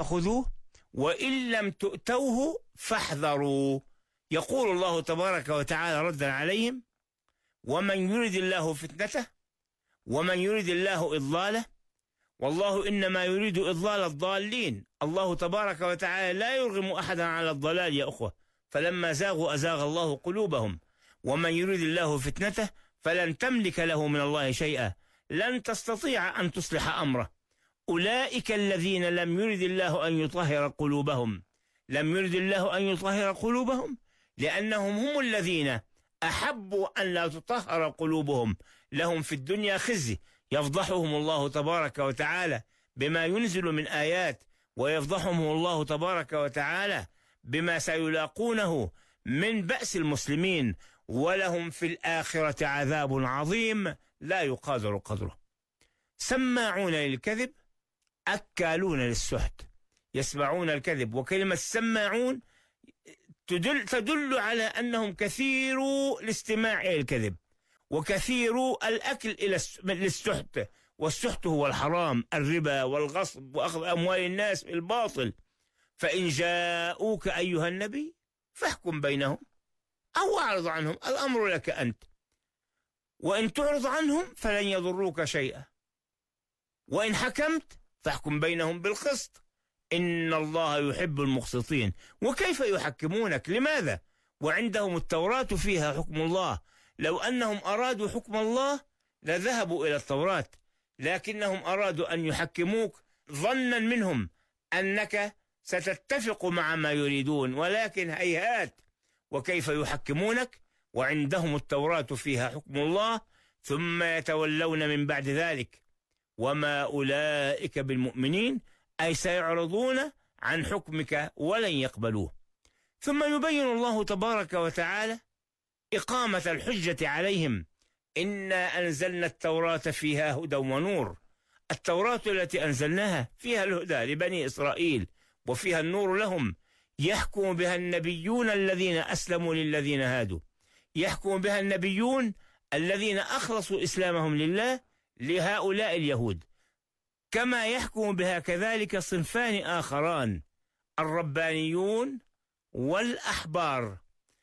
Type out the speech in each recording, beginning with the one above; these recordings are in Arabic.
فخذوه وإن لم تؤتوه فاحذروا. يقول الله تبارك وتعالى ردا عليهم: ومن يرد الله فتنته ومن يرد الله إضلاله والله إنما يريد إضلال الضالين. الله تبارك وتعالى لا يرغم أحدا على الضلال يا أخوة، فلما زاغوا أزاغ الله قلوبهم. ومن يريد الله فتنته فلن تملك له من الله شيئا، لن تستطيع أن تصلح أمره. أولئك الذين لم يرد الله أن يطهر قلوبهم. لم يرد الله أن يطهر قلوبهم لأنهم هم الذين أحبوا أن لا تطهر قلوبهم. لهم في الدنيا خزي يفضحهم الله تبارك وتعالى بما ينزل من آيات، ويفضحهم الله تبارك وتعالى بما سيلاقونه من بأس المسلمين، ولهم في الآخرة عذاب عظيم لا يقادر قدره. سماعون للكذب أكالون للسحت، يسمعون الكذب. وكلمة سماعون تدل على أنهم كثيرو الاستماع إلى الكذب وكثيرو الأكل للسحت، والسحت هو الحرام، الربا والغصب وأخذ أموال الناس بالباطل. فإن جاءوك أيها النبي فاحكم بينهم أو أعرض عنهم، الأمر لك أنت، وإن تعرض عنهم فلن يضروك شيئا، وإن حكمت فاحكم بينهم بالقسط إن الله يحب المقسطين. وكيف يحكمونك؟ لماذا؟ وعندهم التوراة فيها حكم الله. لو أنهم أرادوا حكم الله لذهبوا إلى التوراة، لكنهم أرادوا أن يحكموك ظنا منهم أنك ستتفق مع ما يريدون، ولكن هيهات. وكيف يحكمونك وعندهم التوراة فيها حكم الله ثم يتولون من بعد ذلك وما أولئك بالمؤمنين، أي سيعرضون عن حكمك ولن يقبلوه. ثم يبين الله تبارك وتعالى إقامة الحجة عليهم: إنا أنزلنا التوراة فيها هدى ونور. التوراة التي أنزلناها فيها الهدى لبني إسرائيل وفيها النور لهم، يحكم بها النبيون الذين أسلموا للذين هادوا، يحكم بها النبيون الذين أخلصوا إسلامهم لله لهؤلاء اليهود، كما يحكم بها كذلك صنفان آخران: الربانيون والأحبار.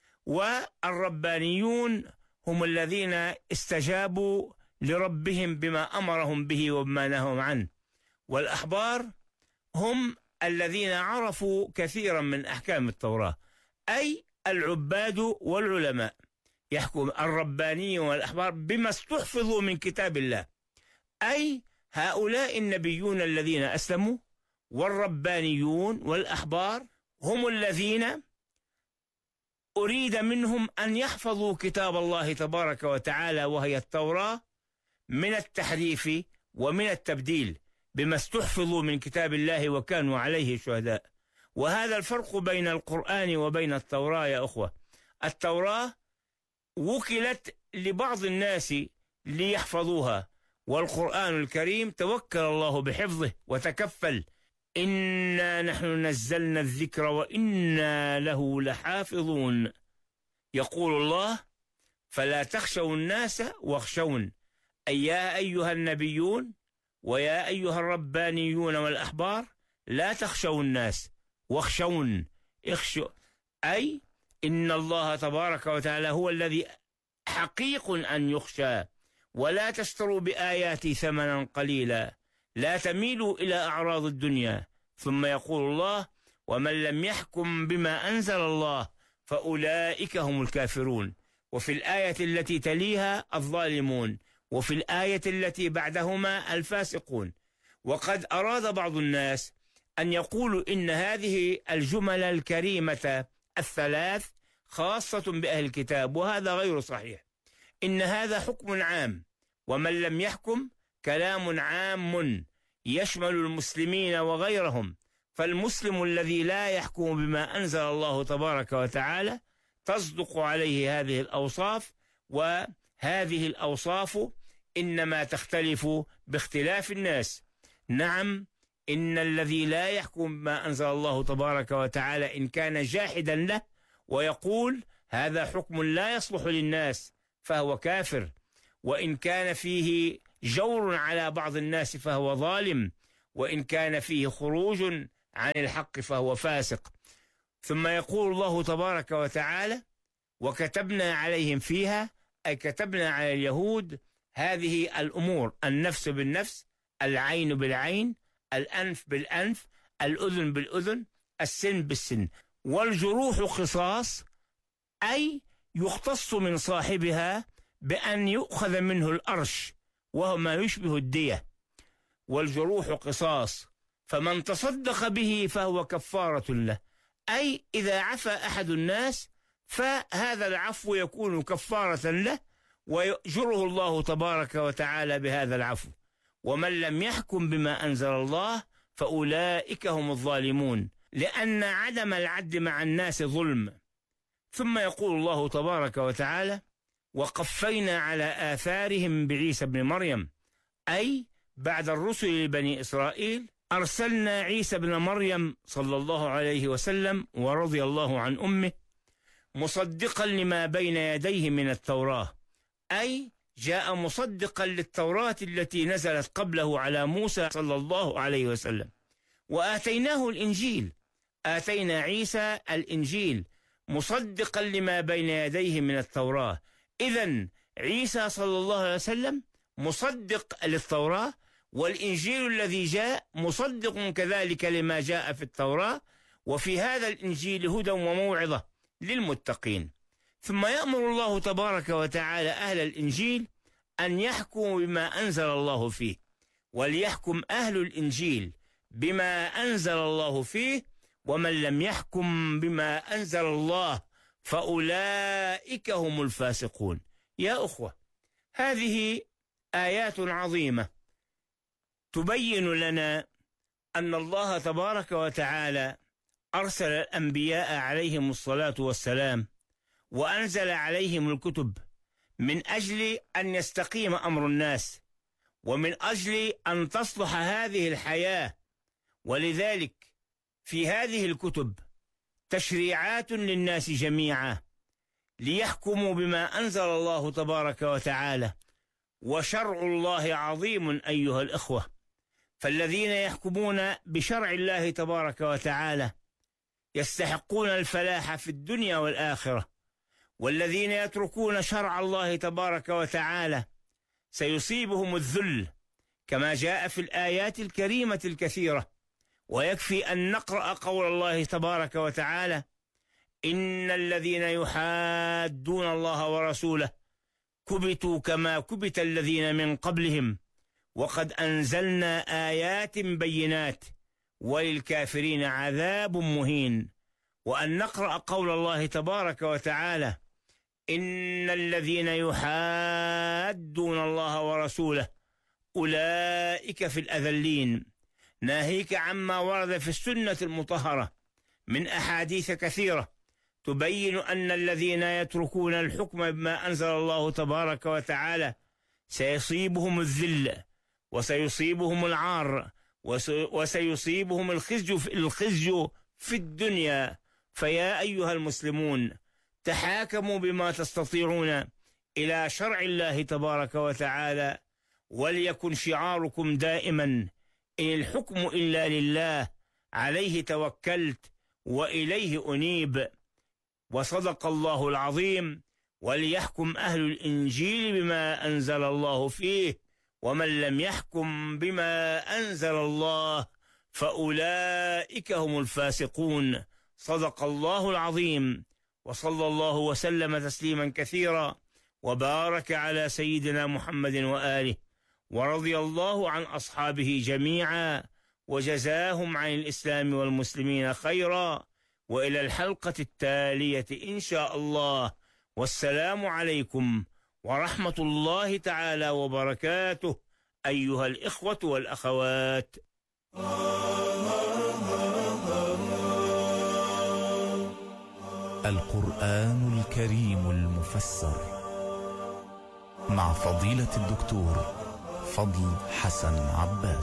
والربانيون هم الذين استجابوا لربهم بما أمرهم به وبما نهوا عنه، والأحبار هم الذين عرفوا كثيرا من أحكام التوراة، أي العباد والعلماء. يحكم الرباني والأحبار بما استحفظوا من كتاب الله، أي هؤلاء النبيون الذين أسلموا، والربانيون والأحبار هم الذين أريد منهم أن يحفظوا كتاب الله تبارك وتعالى وهي التوراة من التحريف ومن التبديل بما استحفظوا من كتاب الله وكانوا عليه شهداء. وهذا الفرق بين القرآن وبين التوراة يا أخوة. التوراة وكلت لبعض الناس ليحفظوها، والقرآن الكريم توكل الله بحفظه وتكفل: إنا نحن نزلنا الذكر وإنا له لحافظون. يقول الله: فلا تخشوا الناس واخشون، أي يا أيها النبيون ويا أيها الربانيون والأحبار لا تخشوا الناس واخشون، اخشوا، أي إن الله تبارك وتعالى هو الذي حقيق أن يخشى. ولا تشتروا بآياتي ثمنا قليلا، لا تميلوا إلى أعراض الدنيا. ثم يقول الله: ومن لم يحكم بما أنزل الله فأولئك هم الكافرون. وفي الآية التي تليها الظالمون، وفي الآية التي بعدهما الفاسقون. وقد أراد بعض الناس أن يقولوا إن هذه الجمل الكريمة الثلاث خاصة بأهل الكتاب، وهذا غير صحيح. إن هذا حكم عام، ومن لم يحكم كلام عام يشمل المسلمين وغيرهم. فالمسلم الذي لا يحكم بما أنزل الله تبارك وتعالى تصدق عليه هذه الأوصاف، وهذه الأوصاف إنما تختلف باختلاف الناس. نعم، إن الذي لا يحكم بما أنزل الله تبارك وتعالى إن كان جاحدا له ويقول هذا حكم لا يصلح للناس فهو كافر، وإن كان فيه جور على بعض الناس فهو ظالم، وإن كان فيه خروج عن الحق فهو فاسق. ثم يقول الله تبارك وتعالى: وكتبنا عليهم فيها، أي كتبنا على اليهود هذه الأمور: النفس بالنفس، العين بالعين، الأنف بالأنف، الأذن بالأذن، السن بالسن، والجروح قصاص، أي يختص من صاحبها بأن يؤخذ منه الأرش وهو ما يشبه الدية. والجروح قصاص، فمن تصدق به فهو كفارة له، أي إذا عفى أحد الناس فهذا العفو يكون كفارة له ويجره الله تبارك وتعالى بهذا العفو. ومن لم يحكم بما أنزل الله فأولئك هم الظالمون، لأن عدم العدل مع الناس ظلم. ثم يقول الله تبارك وتعالى: وقفينا على آثارهم بعيسى بن مريم، أي بعد الرسل لبني إسرائيل أرسلنا عيسى بن مريم صلى الله عليه وسلم ورضي الله عن أمه مصدقا لما بين يديه من التوراة، أي جاء مصدقا للتوراة التي نزلت قبله على موسى صلى الله عليه وسلم. وآتيناه الإنجيل، آتينا عيسى الإنجيل مصدقا لما بين يديه من التوراة. إذن عيسى صلى الله عليه وسلم مصدق للتوراة، والإنجيل الذي جاء مصدق كذلك لما جاء في التوراة، وفي هذا الإنجيل هدى وموعظة للمتقين. ثم يأمر الله تبارك وتعالى أهل الإنجيل أن يحكموا بما أنزل الله فيه، وليحكم أهل الإنجيل بما أنزل الله فيه، ومن لم يحكم بما أنزل الله فأولئك هم الفاسقون. يا أخوة، هذه آيات عظيمة تبين لنا أن الله تبارك وتعالى أرسل الأنبياء عليهم الصلاة والسلام وأنزل عليهم الكتب من أجل أن يستقيم أمر الناس، ومن أجل أن تصلح هذه الحياة. ولذلك في هذه الكتب تشريعات للناس جميعا ليحكموا بما أنزل الله تبارك وتعالى. وشرع الله عظيم أيها الإخوة، فالذين يحكمون بشرع الله تبارك وتعالى يستحقون الفلاح في الدنيا والآخرة، والذين يتركون شرع الله تبارك وتعالى سيصيبهم الذل، كما جاء في الآيات الكريمة الكثيرة. ويكفي أن نقرأ قول الله تبارك وتعالى: إن الذين يحادون الله ورسوله كبتوا كما كبت الذين من قبلهم وقد أنزلنا آيات بينات وللكافرين عذاب مهين. وأن نقرأ قول الله تبارك وتعالى: إن الذين يحادون الله ورسوله أولئك في الأذلين، ناهيك عما ورد في السنة المطهرة من أحاديث كثيرة تبين أن الذين يتركون الحكم بما أنزل الله تبارك وتعالى سيصيبهم الذل، وسيصيبهم العار، وسيصيبهم الخزي في الدنيا. فيا أيها المسلمون، تحاكموا بما تستطيعون إلى شرع الله تبارك وتعالى، وليكن شعاركم دائما: إن الحكم إلا لله، عليه توكلت وإليه أنيب. وصدق الله العظيم. وليحكم أهل الإنجيل بما أنزل الله فيه، ومن لم يحكم بما أنزل الله فأولئك هم الفاسقون. صدق الله العظيم. وصلى الله وسلم تسليما كثيرا وبارك على سيدنا محمد وآله، ورضي الله عن أصحابه جميعا وجزاهم عن الإسلام والمسلمين خيرا. وإلى الحلقة التالية إن شاء الله، والسلام عليكم ورحمة الله تعالى وبركاته أيها الإخوة والأخوات. القرآن الكريم المفسر مع فضيلة الدكتور فضل حسن عباس.